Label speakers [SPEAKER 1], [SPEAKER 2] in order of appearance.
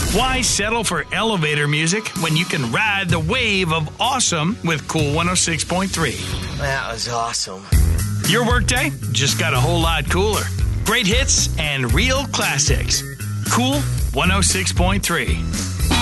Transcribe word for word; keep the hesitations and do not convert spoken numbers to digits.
[SPEAKER 1] Why settle for elevator music when you can ride the wave of awesome with Cool one oh six point three?
[SPEAKER 2] That was awesome.
[SPEAKER 1] Your workday just got a whole lot cooler. Great hits and real classics. Cool one oh six point three.